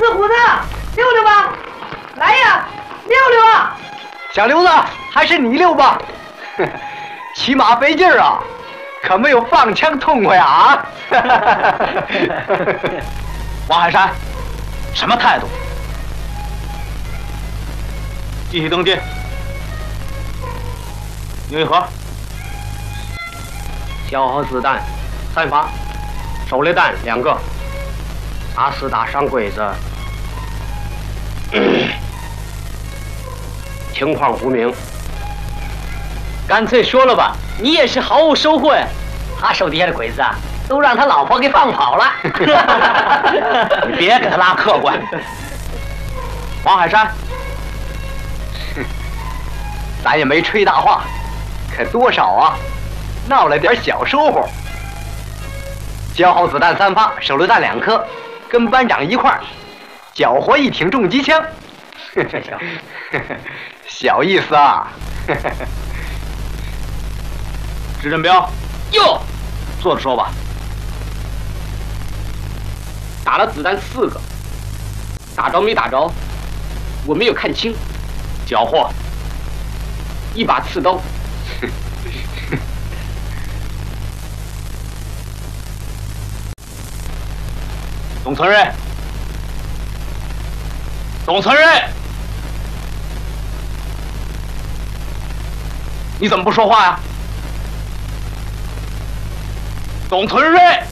四虎子，溜溜吧，来呀，溜溜啊！ 小刘子，还是你溜吧，骑马费劲儿啊，可没有放枪痛快啊！ 王海山，什么态度？继续登记。牛一河， 消耗子弹3发，手榴弹2个，打死打伤鬼子，情况不明。 干脆说了吧，你也是毫无收获呀。他手底下的鬼子啊，都让他老婆给放跑了。 你别给他拉客观。王海山， 咱也没吹大话，可多少啊，闹了点小收获。消耗子弹3发，手榴弹2颗，跟班长一块儿缴获1挺重机枪。小意思啊。 支振彪， 哟， 坐着说吧。 打了子弹4个，打着没打着，我没有看清。 缴获 1把刺刀。 董存瑞，董存瑞，你怎么不说话呀？董存瑞。